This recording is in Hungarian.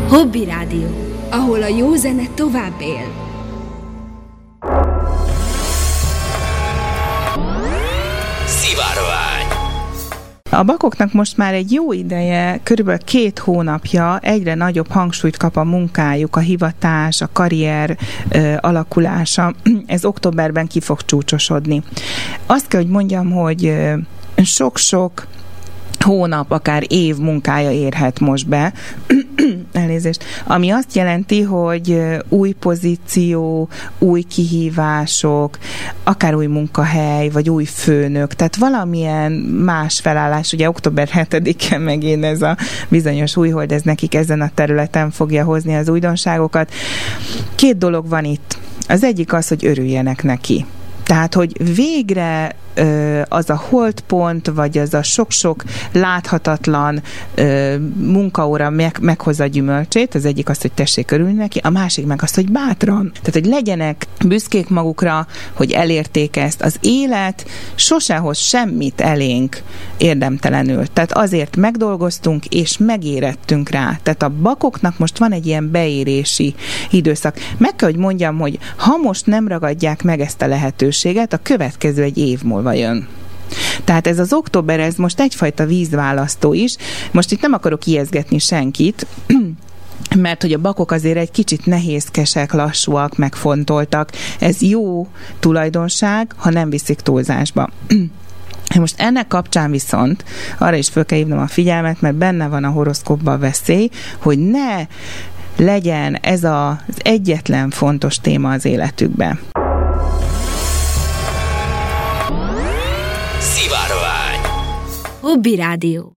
Hobby Rádió, ahol a jó zene tovább él. Szivárvány. A bakoknak most már egy jó ideje, körülbelül 2 hónapja egyre nagyobb hangsúlyt kap a munkájuk, a hivatás, a karrier alakulása. Ez októberben ki fog csúcsosodni. Azt kell, hogy mondjam, hogy sok-sok hónap, akár év munkája érhet most be, elnézést, ami azt jelenti, hogy új pozíció, új kihívások, akár új munkahely, vagy új főnök, tehát valamilyen más felállás, ugye október 7-én megint ez a bizonyos újhold, ez nekik ezen a területen fogja hozni az újdonságokat. 2 dolog van itt. Az egyik az, hogy örüljenek neki. Tehát, hogy végre az a holdpont, vagy az a sok-sok láthatatlan munkaóra meghozza a gyümölcsét, az egyik az, hogy tessék örülni neki, a másik meg az, hogy bátran. Tehát, hogy legyenek büszkék magukra, hogy elérték ezt. Az élet sose hoz semmit elénk érdemtelenül. Tehát azért megdolgoztunk, és megérettünk rá. Tehát a bakoknak most van egy ilyen beérési időszak. Meg kell, hogy mondjam, hogy ha most nem ragadják meg ezt a lehetőséget, a következő egy év múlva jön. Tehát ez az október, ez most egyfajta vízválasztó is. Most itt nem akarok ijeszgetni senkit, mert hogy a bakok azért egy kicsit nehézkesek, lassúak, megfontoltak. Ez jó tulajdonság, ha nem viszik túlzásba. Most ennek kapcsán viszont arra is föl kell hívnom a figyelmet, mert benne van a horoszkópban a veszély, hogy ne legyen ez az egyetlen fontos téma az életükben. Szivárvány. Hobby Rádió.